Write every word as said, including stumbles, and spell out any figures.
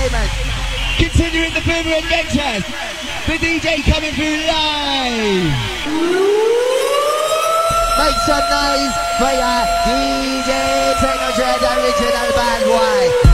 entertainment. Continuing the Boomer Adventures, the D J coming through live. Make some noise for your D J Techno Dread and Richard and the band. Why?